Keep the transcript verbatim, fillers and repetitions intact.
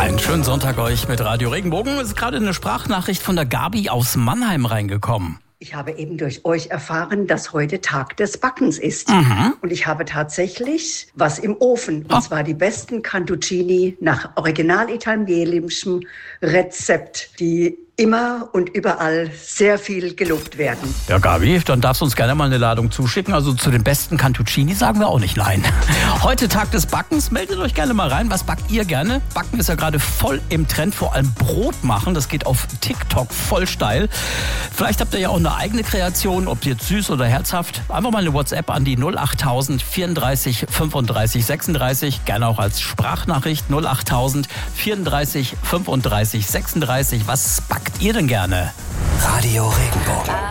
Einen schönen Sonntag euch mit Radio Regenbogen. Es ist gerade eine Sprachnachricht von der Gabi aus Mannheim reingekommen. Ich habe eben durch euch erfahren, dass heute Tag des Backens ist. Mhm. Und ich habe tatsächlich was im Ofen. Und Oh. zwar die besten Cantuccini nach original italienischem Rezept, die immer und überall sehr viel gelobt werden. Ja, Gabi, dann darfst du uns gerne mal eine Ladung zuschicken. Also zu den besten Cantuccini sagen wir auch nicht nein. Heute Tag des Backens. Meldet euch gerne mal rein. Was backt ihr gerne? Backen ist ja gerade voll im Trend. Vor allem Brot machen. Das geht auf TikTok voll steil. Vielleicht habt ihr ja auch eine eigene Kreation, ob jetzt süß oder herzhaft. Einfach mal eine WhatsApp an die null acht tausend vierunddreißig fünfunddreißig sechsunddreißig. Gerne auch als Sprachnachricht null acht tausend vierunddreißig fünfunddreißig sechsunddreißig. Was backt ihr denn gerne? Radio Regenbogen.